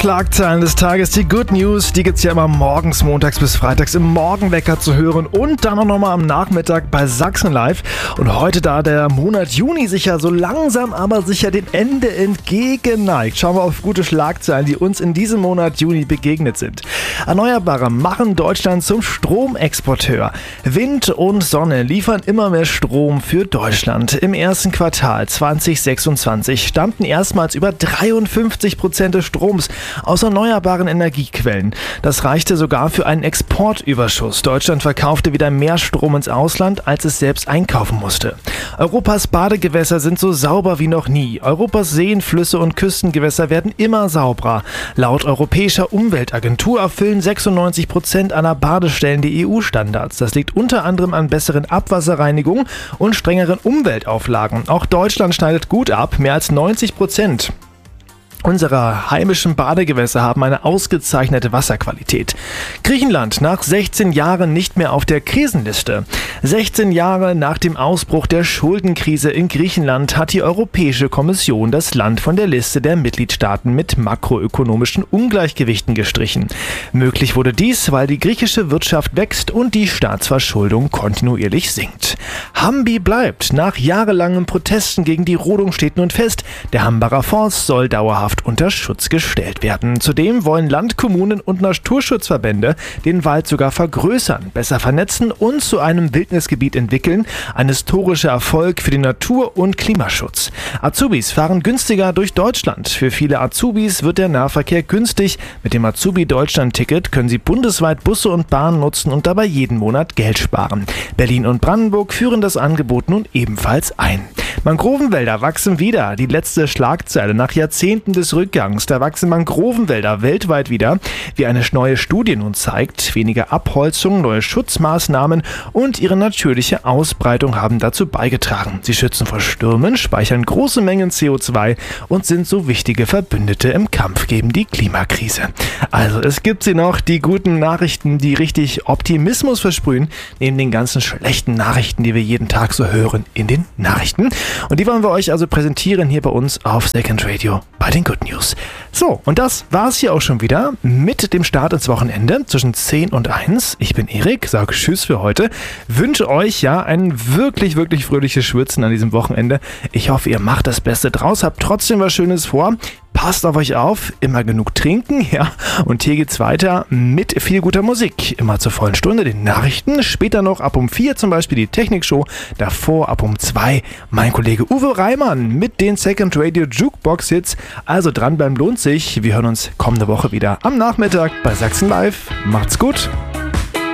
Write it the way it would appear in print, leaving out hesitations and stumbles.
Schlagzeilen des Tages, die Good News, die gibt's ja immer morgens, montags bis freitags im Morgenwecker zu hören und dann auch nochmal am Nachmittag bei Sachsen Live. Und heute, da der Monat Juni sich ja so langsam aber sicher dem Ende entgegenneigt, schauen wir auf gute Schlagzeilen, die uns in diesem Monat Juni begegnet sind. Erneuerbare machen Deutschland zum Stromexporteur. Wind und Sonne liefern immer mehr Strom für Deutschland. Im ersten Quartal 2026 stammten erstmals über 53% des Stroms aus erneuerbaren Energiequellen. Das reichte sogar für einen Exportüberschuss. Deutschland verkaufte wieder mehr Strom ins Ausland, als es selbst einkaufen musste. Europas Badegewässer sind so sauber wie noch nie. Europas Seen, Flüsse und Küstengewässer werden immer sauberer. Laut Europäischer Umweltagentur erfüllen 96% aller Badestellen die EU-Standards. Das liegt unter anderem an besseren Abwasserreinigungen und strengeren Umweltauflagen. Auch Deutschland schneidet gut ab, mehr als 90%. Unsere heimischen Badegewässer haben eine ausgezeichnete Wasserqualität. Griechenland nach 16 Jahren nicht mehr auf der Krisenliste. 16 Jahre nach dem Ausbruch der Schuldenkrise in Griechenland hat die Europäische Kommission das Land von der Liste der Mitgliedstaaten mit makroökonomischen Ungleichgewichten gestrichen. Möglich wurde dies, weil die griechische Wirtschaft wächst und die Staatsverschuldung kontinuierlich sinkt. Hambi bleibt. Nach jahrelangen Protesten gegen die Rodung steht nun fest, der Hambacher Forst soll dauerhaft unter Schutz gestellt werden. Zudem wollen Land, Kommunen und Naturschutzverbände den Wald sogar vergrößern, besser vernetzen und zu einem Wildnisgebiet entwickeln. Ein historischer Erfolg für den Natur- und Klimaschutz. Azubis fahren günstiger durch Deutschland. Für viele Azubis wird der Nahverkehr günstig. Mit dem Azubi-Deutschland-Ticket können sie bundesweit Busse und Bahnen nutzen und dabei jeden Monat Geld sparen. Berlin und Brandenburg führen das Angebot nun ebenfalls ein. Mangrovenwälder wachsen wieder. Die letzte Schlagzeile nach Jahrzehnten des Rückgangs. Da wachsen Mangrovenwälder weltweit wieder, wie eine neue Studie nun zeigt. Weniger Abholzung, neue Schutzmaßnahmen und ihre natürliche Ausbreitung haben dazu beigetragen. Sie schützen vor Stürmen, speichern große Mengen CO2 und sind so wichtige Verbündete im Kampf gegen die Klimakrise. Also es gibt sie noch, die guten Nachrichten, die richtig Optimismus versprühen, neben den ganzen schlechten Nachrichten, die wir jeden Tag so hören in den Nachrichten. Und die wollen wir euch also präsentieren hier bei uns auf Second Radio bei den Good News. So, und das war's hier auch schon wieder mit dem Start ins Wochenende zwischen 10 und 1. Ich bin Erik, sage Tschüss für heute. Wünsche euch ja ein wirklich, wirklich fröhliches Schwitzen an diesem Wochenende. Ich hoffe, ihr macht das Beste draus, habt trotzdem was Schönes vor. Passt auf euch auf, immer genug trinken, ja. Und hier geht's weiter mit viel guter Musik. Immer zur vollen Stunde den Nachrichten, später noch ab um 4 zum Beispiel die Technikshow, davor ab um 2 mein Kollege Uwe Reimann mit den Second Radio Jukebox Hits. Also dranbleiben lohnt sich. Wir hören uns kommende Woche wieder am Nachmittag bei Sachsen Live. Macht's gut.